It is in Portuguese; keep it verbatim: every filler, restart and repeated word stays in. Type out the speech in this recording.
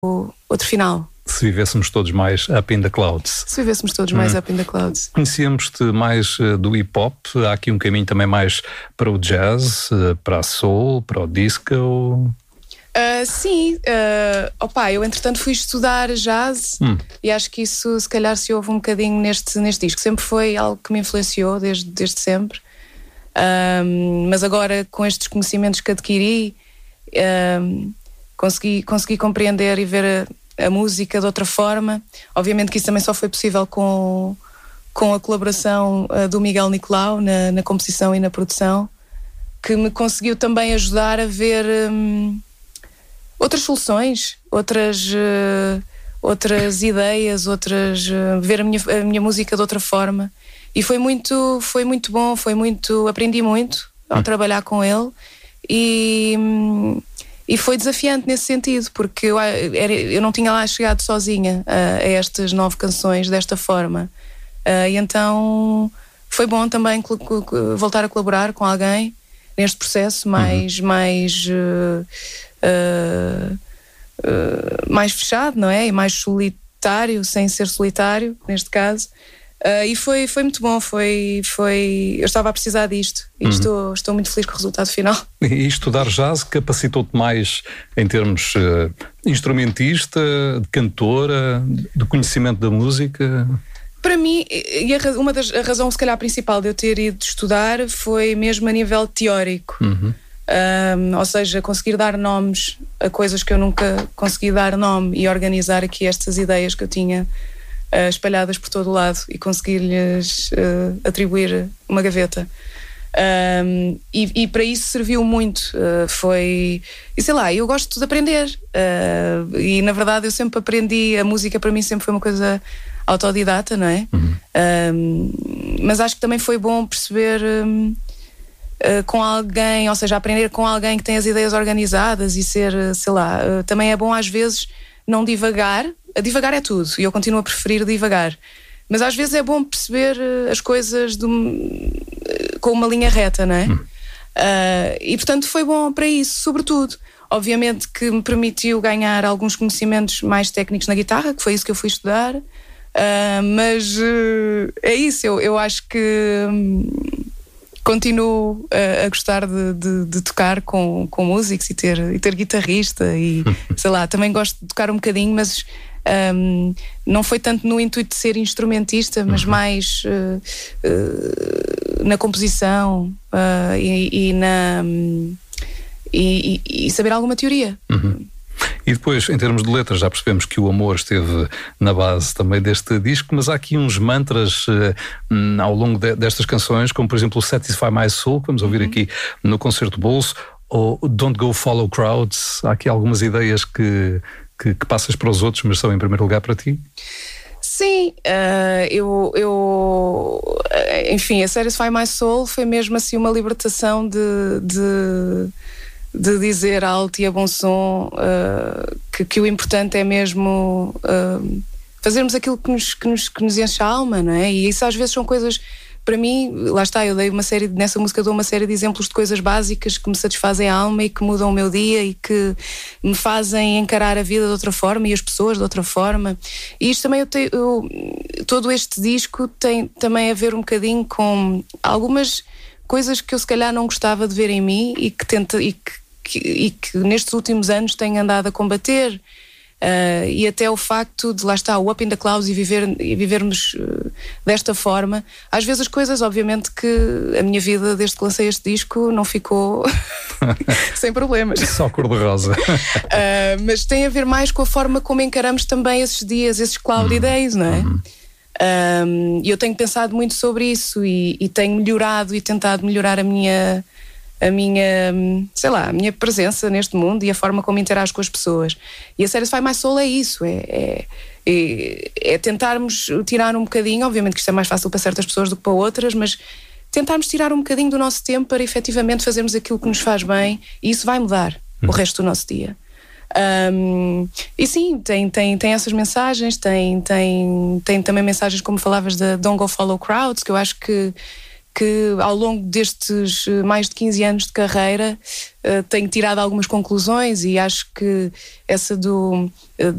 outro final. Se vivêssemos todos mais up in the clouds. Se vivêssemos todos mais hum. up in the clouds. Conhecíamos-te mais do hip-hop, há aqui um caminho também mais para o jazz, para a soul, para o disco? Uh, sim, uh, opa, eu entretanto fui estudar jazz hum. e acho que isso se calhar se ouve um bocadinho neste, neste disco. Sempre foi algo que me influenciou desde, desde sempre. Um, mas agora com estes conhecimentos que adquiri um, consegui, consegui compreender e ver a, a música de outra forma. Obviamente que isso também só foi possível com, com a colaboração uh, do Miguel Nicolau na, na composição e na produção, que me conseguiu também ajudar a ver um, outras soluções, outras, uh, outras ideias, outras, uh, ver a minha, a minha música de outra forma. E foi muito, foi muito bom, foi muito, aprendi muito ao hum. trabalhar com ele e, e foi desafiante nesse sentido, porque eu, era, eu não tinha lá chegado sozinha a, a estas nove canções desta forma. Uh, e então foi bom também cl- cl- voltar a colaborar com alguém neste processo mais, uhum. mais, uh, uh, uh, mais fechado, não é? E mais solitário, sem ser solitário, neste caso. Uh, e foi, foi muito bom, foi, foi, eu estava a precisar disto e uhum. estou, estou muito feliz com o resultado final. E estudar jazz capacitou-te mais em termos uh, instrumentista, de cantora, de conhecimento da música? Para mim, e a, uma das a razão se calhar principal de eu ter ido estudar foi mesmo a nível teórico. Uhum. Um, ou seja, conseguir dar nomes a coisas que eu nunca consegui dar nome e organizar aqui estas ideias que eu tinha Uh, espalhadas por todo o lado e conseguir-lhes uh, atribuir uma gaveta. Um, e, e para isso serviu muito. Uh, foi... E sei lá, eu gosto de aprender. Uh, e na verdade eu sempre aprendi. A música para mim sempre foi uma coisa autodidata, não é? Uhum. Um, mas acho que também foi bom perceber um, uh, com alguém, ou seja, aprender com alguém que tem as ideias organizadas e ser, sei lá, uh, também é bom às vezes não divagar. Divagar é tudo e eu continuo a preferir divagar, mas às vezes é bom perceber as coisas de um, com uma linha reta, não é? Hum. Uh, e portanto foi bom para isso, sobretudo. Obviamente que me permitiu ganhar alguns conhecimentos mais técnicos na guitarra, que foi isso que eu fui estudar, uh, mas uh, é isso, eu, eu acho que um, continuo a, a gostar de, de, de tocar com, com músicos e ter, e ter guitarrista e sei lá, também gosto de tocar um bocadinho, mas Um, não foi tanto no intuito de ser instrumentista, mas uhum. mais uh, uh, na composição uh, e, e, na, um, e, e, e saber alguma teoria. Uhum. E depois, em termos de letras, já percebemos que o amor esteve na base também deste disco, mas há aqui uns mantras uh, ao longo de, destas canções, como por exemplo o Satisfy My Soul, que vamos ouvir uhum. aqui no Concerto Bolso, ou Don't Go Follow Crowds. Há aqui algumas ideias que Que, que passas para os outros, mas são em primeiro lugar para ti? Sim, uh, eu, eu enfim, a Satisfy My Soul foi mesmo assim uma libertação de, de, de dizer alto e a bom som uh, que, que o importante é mesmo uh, fazermos aquilo que nos, que, nos, que nos enche a alma, não é? E isso às vezes são coisas, para mim, lá está, eu dei uma série, nessa música dou uma série de exemplos de coisas básicas que me satisfazem a alma e que mudam o meu dia e que me fazem encarar a vida de outra forma e as pessoas de outra forma. E isto também, eu tenho, eu, todo este disco tem também a ver um bocadinho com algumas coisas que eu se calhar não gostava de ver em mim e que, tenta, e que, que, e que nestes últimos anos tenho andado a combater. Uh, e até o facto de lá estar o up in the clouds e, viver, e vivermos uh, desta forma, às vezes as coisas, obviamente que a minha vida desde que lancei este disco não ficou sem problemas, só cor-de-rosa. uh, mas tem a ver mais com a forma como encaramos também esses dias, esses cloudy uhum. days, não é? Uhum. Um, e eu tenho pensado muito sobre isso e, e tenho melhorado e tentado melhorar a minha a minha, sei lá, a minha presença neste mundo e a forma como interajo com as pessoas. E a Satisfy My Soul é isso, é, é, é, é tentarmos tirar um bocadinho, obviamente que isto é mais fácil para certas pessoas do que para outras, mas tentarmos tirar um bocadinho do nosso tempo para efetivamente fazermos aquilo que nos faz bem e isso vai mudar hum. o resto do nosso dia. Um, e sim, tem, tem, tem essas mensagens, tem, tem, tem também mensagens como falavas da Don't Go Follow Crowds, que eu acho que que ao longo destes mais de quinze anos de carreira uh, tenho tirado algumas conclusões, e acho que essa do,